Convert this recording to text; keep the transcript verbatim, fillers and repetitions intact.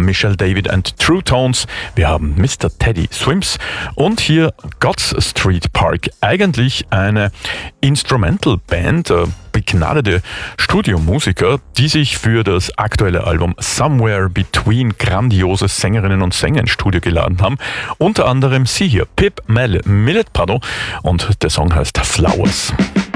Michelle David and True Tones, wir haben Mister Teddy Swims und hier God's Street Park. Eigentlich eine Instrumental Band, äh, begnadete Studiomusiker, die sich für das aktuelle Album Somewhere Between grandiose Sängerinnen und Sänger ins Studio geladen haben. Unter anderem sie hier, Pip Mel- Millet, pardon, und der Song heißt Flowers.